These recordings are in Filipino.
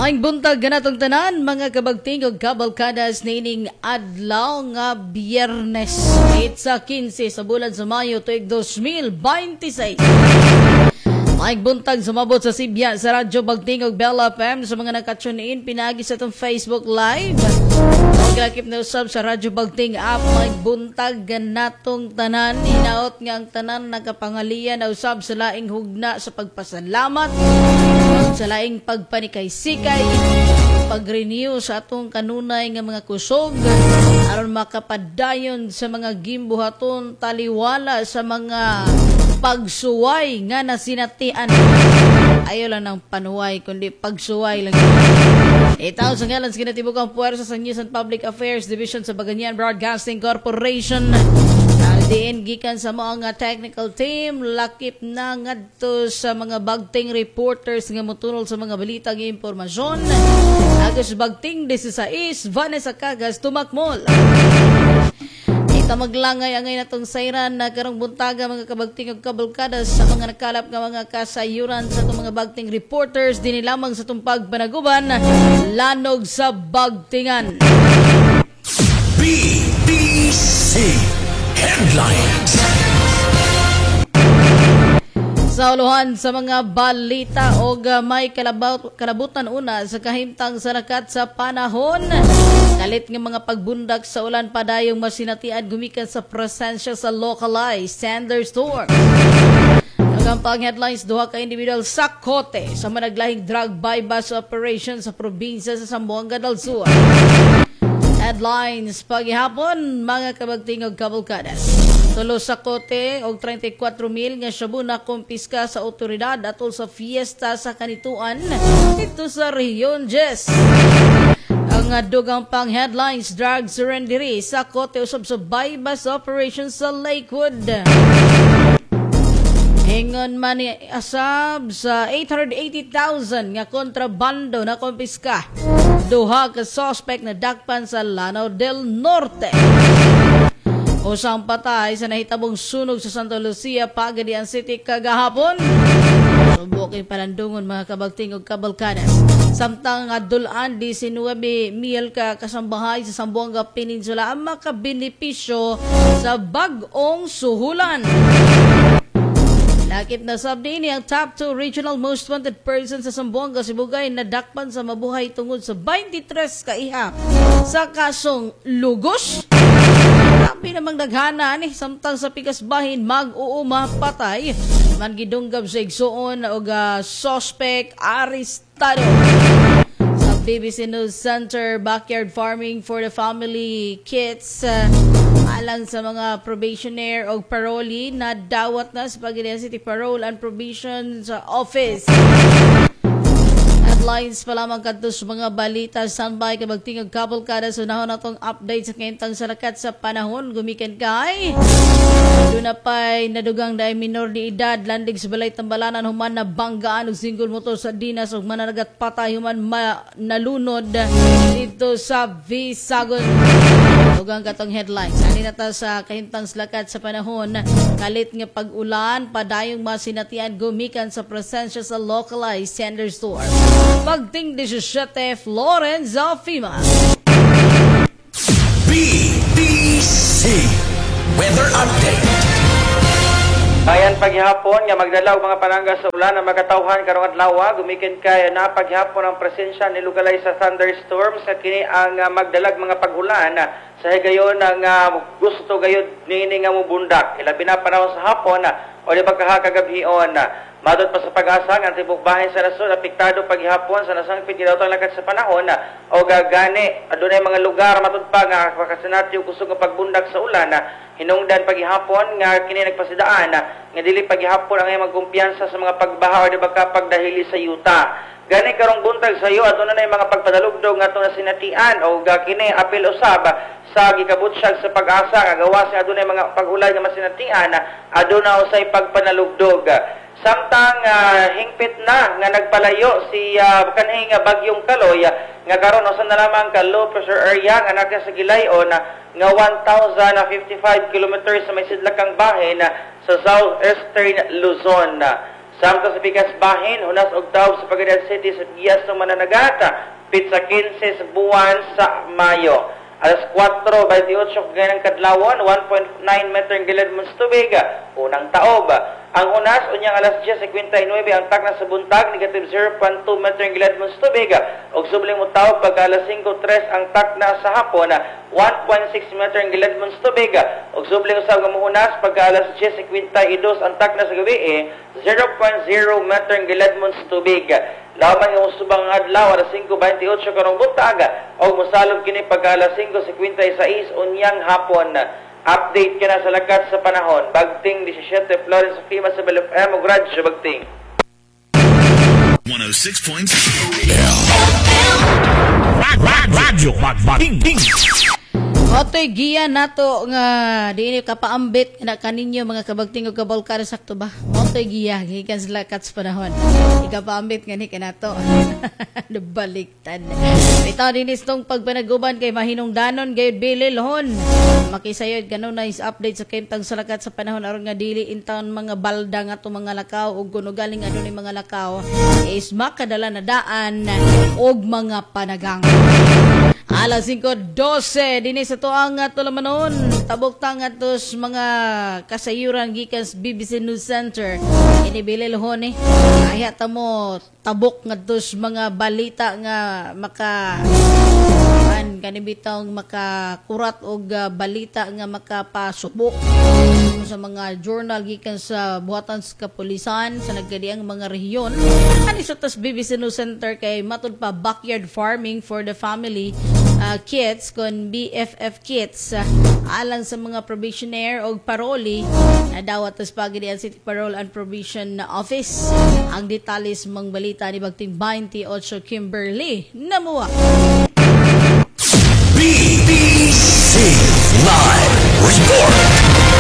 Maing buntag ganatong tanan mga kabagting ug kabalkadas nining adlaw nga Biyernes. It's 15 sa bulan sa Mayo tuig 2026. Maing buntag sumabot sa Sibya sa Radyo Bagting ug Bella FM sa mga nakatune in pinagi sa itong Facebook Live. Ug lakip na usab sa Radyo Bagting app maing buntag ganatong tanan hinaot nga ang tanan nakapangalian na usab sa laing hugna sa pagpasalamat. Sa laing pagpanikay-sikay, pag-renew sa atong kanunay nga mga kusog, aron makapadayon sa mga gimbuhaton taliwala sa mga pagsuway nga nasinatian. Ayaw lang ng panuway, kundi pagsuway lang. Itaw sa ngalan sa kinatibukang puwersa sa News and Public Affairs Division sa Baganyan Broadcasting Corporation. Diin gikan sa mga technical team, lakip na ngadto sa mga bagting reporters nga motunol sa mga balita nga impormasyon. Agos bagting 16, Vanessa Cagas tumakmol. Ita maglangay angay natong sayran na karong buntaga mga kabagting ug kabalkadas sa mga nakalap nga mga kasayuran sa itong mga bagting reporters dinhi lamang sa tumpag panaguban lanog sa bagtingan. BBC Headlines. Sa uluhan sa mga balita o may kalabutan una sa kahimtang sarakat sa panahon. Kalit ng mga pagbundak sa ulan padayong masinatian gumikan sa presensya sa localized thunderstorm. Nagampang headlines, duha ka individual sa kote sa managlahing drug buy-bust operation sa probinsya sa Zamboanga del Sur. Headlines paghihapon mga kabagting ug kabalkadas. Tulo sa kote og 34,000 nga shabu na kumpiska sa otoridad atol sa fiesta sa kanituan dito sa Rehiyon 10. Ang dugang pang headlines, drug surrendery sa kote usab sa buy-bust operation sa Lakewood. Hingon man ni asab sa 880,000 nga kontrabando na kumpiska. Duha ka suspect na dakpan sa Lanao del Norte. Usang patay sa nahitabong sunog sa Santa Lucia, Pagadian City kagahapon. Subukin palandungon mga kabagting ug kabalkadas. Samtang adulan 19,000 ka kasambahay sa Zamboanga Peninsula ang makabenepisyo sa bag-ong suhulan. Lakip na sabdi ni ang top 2 regional most wanted person sa Zamboanga Sibugay na dakpan sa mabuhay tungod sa 23 ka ihap sa kasong lugos. Labi namang daghana ni samtang sa pikas bahin mag-uuma patay man gidunggab sa igsuon og suspect arestado. Sa BBC News Center, backyard farming for the family kits alang sa mga probationary o parolee na dawat na sa Pagadian City Parole and Probation sa Office. Headlines pa lamang kadto sa mga balita standby kabagting ug kabalkada sunahon natong update sa kahimtang sarakat sa panahon gumikan kay doon na pa'y nadugang dahil minor di edad landig sa balay tambalanan human na banggaan og single motor sa dinas ug mananagat patay human nalunod dito sa Visagon. Dugang katong headlines ani nata sa kahimtang sarakat sa panahon kalit nga pag-ulan padayong masinatian gumikan sa presensya sa localized thunderstorm. Bagting 17 Florence Alfima. BBC Weather Update. Ayan paghihapon nga magdala og mga panangga sa ulan na makatawhan karong adlaw gumikin kay na paghihapon ang presensya ni localized sa thunderstorm sa kini ang magdalag mga pag-ulan sa higayon ang gusto gayud nini nga mubundak ilabi na panahon sa hapon o di pagkahakagabion. Madot pa sa pag-asa ang tibok bahin sa nasod apektado paghihapon sa nasangpit gidawtang lakad sa panahon o gagani adunay mga lugar matud pa nga kasanatyo kusog nga pagbundak sa ulan hinungdan paghihapon nga kini nagpasidaan nga dili paghihapon ang magkumpiyansa sa mga pagbaha o di ba pagdahili sa yuta. Gani karong buntag sa iyo aduna nay mga pagpadalugdog ngadto na sinatian o kini apil usab sa gikabutsyag sa pag-asa nga gawas nga adunay mga pag-ulay nga masinatian aduna usay pagpanalugdog. Samtang hingpit na nga nagpalayo si kanhing bagyong Kaloy nga karon usa na lamang ka low pressure area nga naka sa gilayon nga 1,055 kilometers sa may sidlakang bahin sa southeastern Luzon. Samtang sa bigas bahin, hunas og tawag sa Pagadian City sa Giyas ng Mananagata, pizza 15 sa buwan sa Mayo. Alas 4:28 ganang kadlawon, 1.9 meter ang gilid mong tubig, unang taob. Ang hunas, unyang alas 10:59 ang takna sa buntag, negative 0.2 meter ang gilid mong tubig. Og subling mo taob, pagka alas 5:03 ang takna sa hapon, 1.6 meter ang gilid mong tubig. Og subling usab nga hunas, pagka alas 10:52 ang takna sa gabi, 0.0 meter ang gilid mong tubig. Laman yung subang adlaw, alas 5:28 karong buntag, o mosalog kini pagka alas 5:56 unyang hapon. Update ka na sa lakat sa panahon. Bagting 17 Florence sa Clima sa BLFM o Radyo Bagting. 106.6 Radyo Bagting. Otoy giya nato nga diini kapaambit na kaninyo mga kabagting ug kabalkada sakto ba? Otoy giya gikan sila kats panahon. Ikapaambit ngani kanato. Nabaliktad. Ito dinis tong pagpanaguban kay mahinungdanon gayud bililhon. Makisayod kanon na is update sa kemtang salakat sa panahon aron nga dili intaon mga balda nga to mga lakaw ug kuno galing adto ni mga lakaw is makadala na daan og mga panagang. Alas 5:12 dinhi sa tuang nga tulamanon tabok tang atos mga kasayuran gikan sa BBC News Center inibililhon kaya tamo tabok ngadtos mga balita nga maka kanibitang makakurat og balita nga makapasubok sa mga journal gikan sa buhatan sa kapulisan sa nagkadiang mga rehiyon. Ani sa tas BBC News Center kay matud pa backyard farming for the family kits kon BFF kits alang sa mga probationary og paroli na dawat tas Pagadian City Parole and Probation Office. Ang detalis mang balita ni Bagting 28 Kimberly Namuwa. BBC Live Report.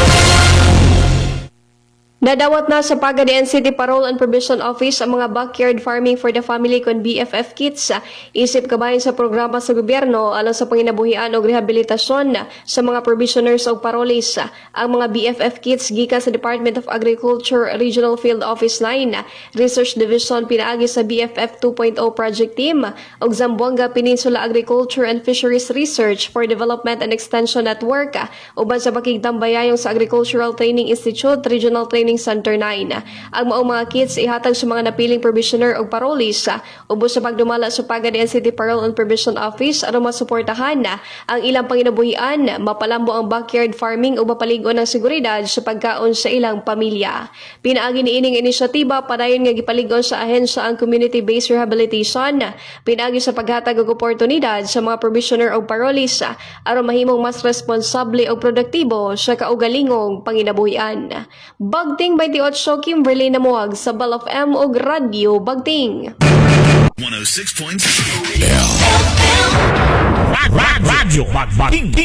Nadawat na sa Pagadian City Parole and Probation Office ang mga backyard farming for the family kon BFF kits isip kabahin sa programa sa gobyerno alang sa panginabuhian o rehabilitasyon sa mga probationers o parolees. Ang mga BFF kits gikan sa Department of Agriculture Regional Field Office 9 Research Division pinaagi sa BFF 2.0 Project Team ug Zamboanga Peninsula Agriculture and Fisheries Research for Development and Extension Network uban sa pakigtambayayong sa Agricultural Training Institute Regional Training Center 9. Ang maong mga kits ihatag sa mga napiling probationer o parolees ubos sa pagdumala sa Pagadian City Parole and Probation Office aron masuportahan ang ilang panginabuhian, mapalambo ang backyard farming o mapaligon ang seguridad sa pagkaon sa ilang pamilya. Pinaagi ni ining inisyatiba padayon nga gipaligon sa ahensya ang community-based rehabilitation, pinaagi sa paghatag og oportunidad sa mga probationer o parolees aron mahimong mas responsable o produktibo sa kaugalingong panginabuhian. Bagting 28 Kimberly Namuwag sa BLFM og Radyo Bagting. 106.6 Radyo Bagting.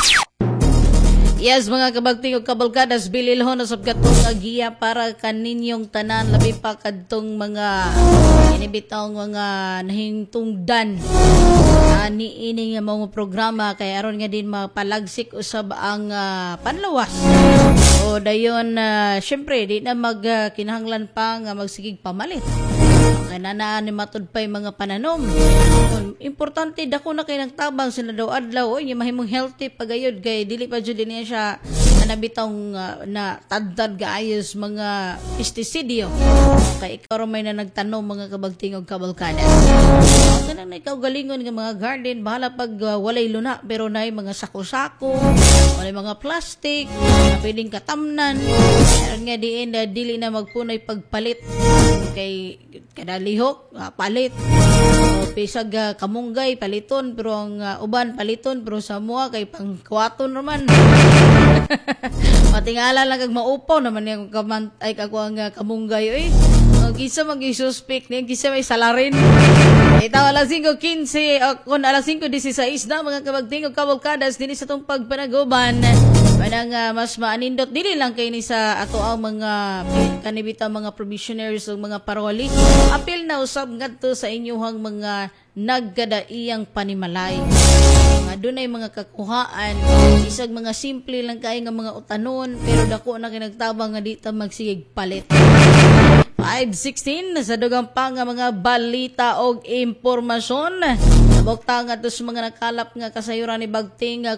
Yes, mga kabagting o kabalkadas, bililhon na sa katong giya para kaninyong tanan, labi pa kadtong mga inibitang mga nahintungdan niining mga programa kay aron nga din mapalagsik usab ang panlawas. O dayon, syempre, di na kinahanglan pa nga magsigig pamalit. Kaya nanaan ni matod pa yung mga pananom. Importante, dako na kayo nagtabang sila daw adlaw. Yung mahimong healthy pagayod kay dili pa dyan niya siya nabitang na tadtad gaayos mga pestisidyo. Kaya ikaw may na nagtanong mga kabagting o kabalkadas. Ganang na ikaw galingon ng mga garden, bahala pag walay luna, pero na mga sako-sako, walay mga plastic, na pwedeng katamnan. Meron nga diin na dili na magpunay pagpalit kay kadalihok, palit. O pisag kamunggay, paliton, pero ang uban, paliton, pero sa mua kay pangkwaton naman. Matingala lang kag maupaw naman yung ay ako ang kamunggay. Gisa mag-suspect niya, gisa may salarin. Ito, alas 5:15, kung alas 5:16 na mga kabagting o kabalkadas, din sa itong pagpanaguban, manang mas maanindot, dili lang kayo ni sa ato ang mga kanibita, mga probationaries o mga paroli. Apil na usab ngadto sa inyuhang mga nagkadaiyang panimalay. Doon ay mga kakuhaan, isag mga simple lang kayo nga mga utanon, pero dako na kinagtabang nga dito magsigig palit. 5:16 sa dugang pa nga mga balita og impormasyon. Bukta nga dos mga nakalap nga kasayuran ni Bagting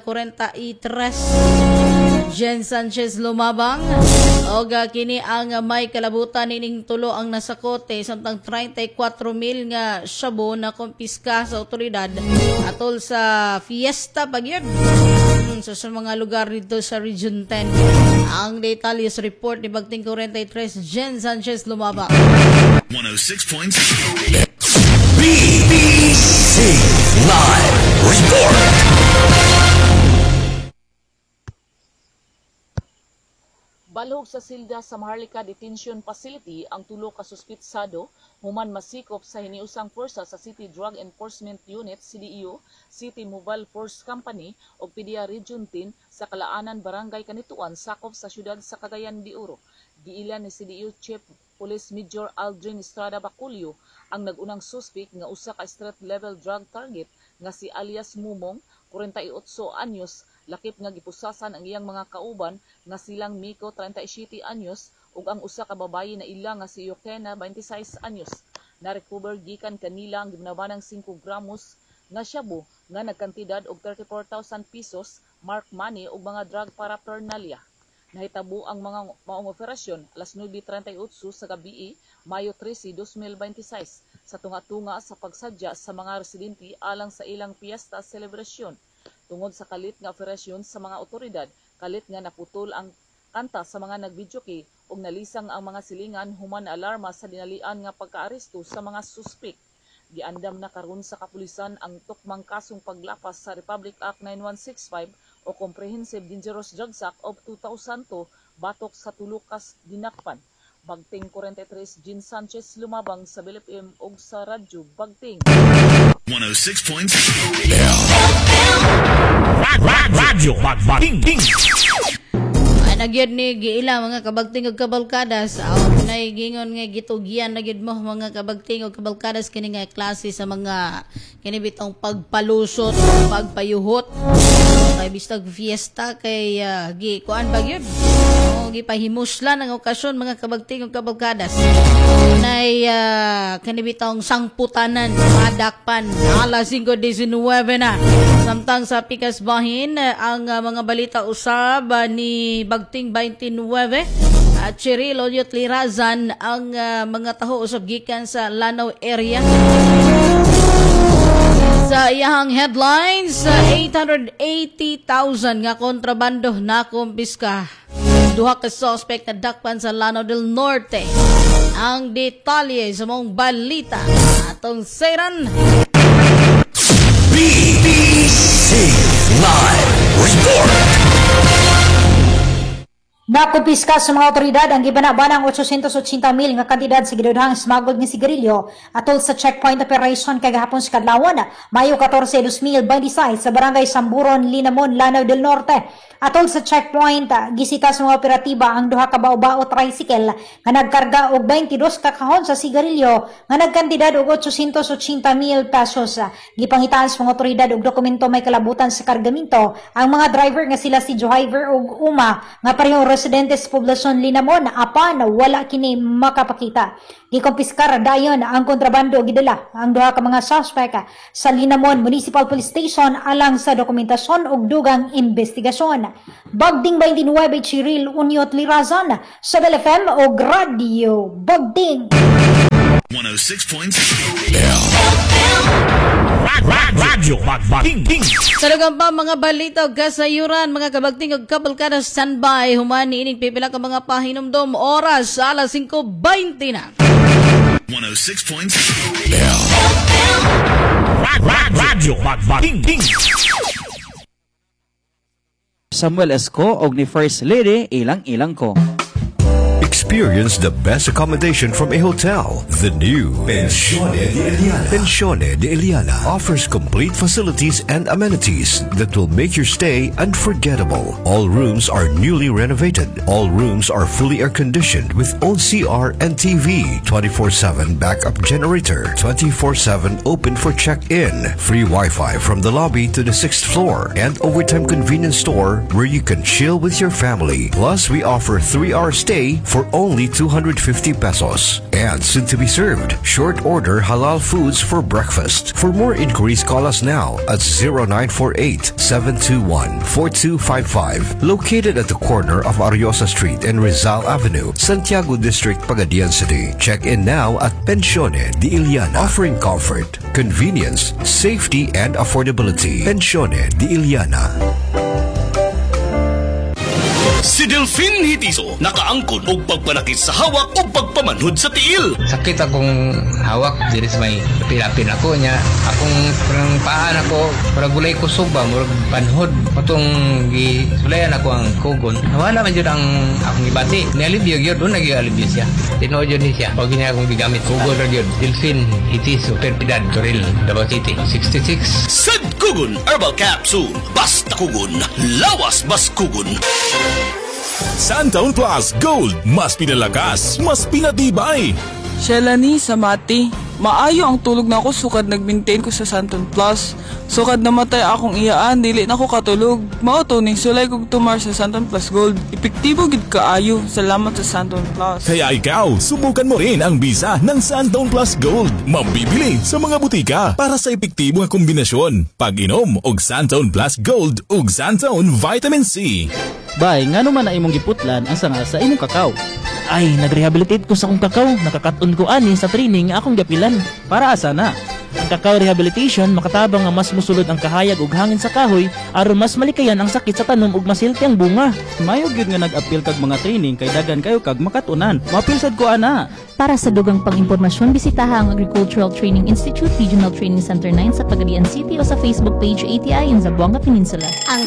43. Jen Sanchez lumabang og kini ang may kalabutan ining tulo ang nasakote samtang 34,000 nga shabu na kumpiska sa otoridad atol sa fiesta pagyud sa mga lugar dito sa Region 10. Ang detalyos report ni Bagting 43 Jen Sanchez lumabang. 106.7 BBC Live Report. Balhog sa silda sa Maharlika Detention Facility ang tulo ka suspitsado human masikop sa hiniusang pwersa sa City Drug Enforcement Unit CDEU, City Mobile Force Company ug PDEA Region 10 sa Kalaanan Barangay Kanituan sakop sa siyudad sa Cagayan de Oro. Giilan ni CDEU Chief Police Major Aldrin Estrada Baculio ang nagunang suspect nga usa ka street level drug target nga si alias Mumong, 48 anyos, lakip nga gipusasan ang iyang mga kauban nga silang Miko 37 anyos ug ang usa ka babayi na ila nga si Yokena 26 anyos. Na-recover gikan kanila ang gibnabanang 5 gramos nga shabu nga nagkantidad og 34,000 pesos, mark money ug mga drug paraphernalia. Nahitabo ang mga maong operasyon alas 9:38 sa gabi, Mayo 13, 2026 sa tunga-tunga sa pagsadya sa mga residente alang sa ilang fiesta celebration. Tungod sa kalit nga operasyon sa mga otoridad, kalit nga naputol ang kanta sa mga nagbidyuki ug nalisang ang mga silingan human alarma sa dinalian nga pagkaaresto sa mga suspek. Giandam na karon sa kapulisan ang tukmang kasong paglapas sa Republic Act 9165 o Comprehensive Dangerous Drugs Act of 2002 batok sa tulukas dinakpan. Bagting 43 Jen Sanchez lumabang sa BLFM ug sa radyo Bagting 106.7 Radyo Bagting. Nagyod ni giila mga kabagting ug kabalkadas nay gingon nga gitugyan na gyud mo mga kabagting ug kabalkadas kini nga klase sa mga kini bitong pagpalusot, pagpayuhot kay bistag fiesta kay kuan ba gyud gipahimuslan ang okasyon mga kabagting ug kabalkadas nay kini bitong sangputanan madakpan alas 5:19 na samtang sa pikas bahin ang mga balita usab ni Bagting 29 at Cheryl Olyot Lirazan ang mga taho usab gikan sa Lanao area. Sa iyahang headlines, 880,000 nga kontrabando na kumpiska. Duha ka suspect na dakpan sa Lanao del Norte. Ang detalye sa mong balita atong seran. BBC Live Report. Nakumpiska sa mga otoridad ang gibanabanang 880,000 nga kantidad sa gidudhang smuggled nga sigarilyo atol sa checkpoint operation kagahapon sa Kadlawon, Mayo 14, 2026 sa Barangay Samburon, Linamon, Lanao del Norte. Atol sa checkpoint, gisita sa mga operatiba ang duha ka bao-bao tricycle nga nagkarga og 22 ka kahon sa sigarilyo nga nagkantidad og 880,000 pesos. Gipangitaan sa mga otoridad og dokumento may kalabutan sa kargamento ang mga driver nga sila si Driver ug Uma nga parehong residente sa poblasyon Linamon apan wala kini makapakita. Gikumpiskar dayon ang kontrabando gidala ang duha ka mga suspect sa Linamon Municipal Police Station alang sa dokumentasyon ug dugang investigasyon. Bagting 29 Cheryl Unyot Lirazan sa BLFM o Radio Bagting 106.7 Radyo Bagting. Talagang pa mga balita ug kasayuran mga kabagting ug kabalkada standby human ining pipila ka mga pahinumdom oras alas 5:20 na. 106.7 Radyo Bagting. Samuel Esco og ni First Lady ilang-ilang ko. Experience the best accommodation from a hotel. The new Pensione de Eliana. Pensione de Eliana offers complete facilities and amenities that will make your stay unforgettable. All rooms are newly renovated. All rooms are fully air-conditioned with own CR and TV, 24/7 backup generator, 24/7 open for check-in, free Wi-Fi from the lobby to the 6th floor, and overtime convenience store where you can chill with your family. Plus, we offer 3-hour stay for for only 250 pesos. And soon to be served, short order halal foods for breakfast. For more inquiries, call us now at 0948-721-4255. Located at the corner of Ariosa Street and Rizal Avenue, Santiago District, Pagadian City. Check in now at Pensione de Iliana, offering comfort, convenience, safety, and affordability. Pensione de Iliana. Si Delphine Hitiso, nakaangkon og pagpanakit sa hawak o pagpamanhod sa tiil. Sakit akong hawak, diri sa may pinapin ako niya. Akong parang paan ako, parang gulay kusog ba, murag panhod. Matong gisulayan ako ang kugon. Nawala man yun ang akong ibati. Nialibyo yun, doon nag-ialibyo siya. Tinood yun siya. Pag niya akong gigamit, kugon rin yun. Delphine Hitiso, Perpidad, Toril, Davao City, 66. Sad Kugon Herbal Capsule. Basta kugon, lawas bas kugon. Santaon Plus Gold. Mas pinalakas, mas pinatibay. Shelani Samati, maayo ang tulog na ako sukad nag-maintain ko sa Santon Plus. Sukad namatay akong iyaan, dili na ko katulog. Mao to ning sulay kog tumar sa Santon Plus Gold. Epektibo gid kaayo. Salamat sa Santon Plus. Kaya ikaw, subukan mo rin ang bisa ng Santaon Plus Gold. Mabibili sa mga butika para sa epektibo nga kombinasyon. Pag-inom og Santaon Plus Gold ug Santaon Vitamin C. Bay, nga naman na imong giputlan ang sanga sa imong kakao. Ay, nag-rehabilitate ko sa akong kakao. Nakakaton ko ani sa training nga akong gapilan. Para asa na? Ang kakao rehabilitation makatabang nga mas musulod ang kahayag ug hangin sa kahoy aron mas malikayan ang sakit sa tanom ug masilti ang bunga. Mayo gyud nga nag-apil kag mga training kay dagan kayo kag makatunan. Mapil sad ko ana. Para sa dugang pang-impormasyon, bisitaha ang Agricultural Training Institute Regional Training Center 9 sa Pagadian City o sa Facebook page ATI in Zamboanga Peninsula. Ang